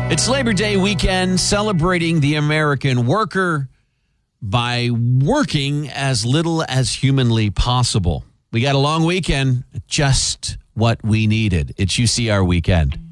It's Labor Day weekend, celebrating the American worker by working as little as humanly possible. We got a long weekend, just what we needed. It's UCR Weekend.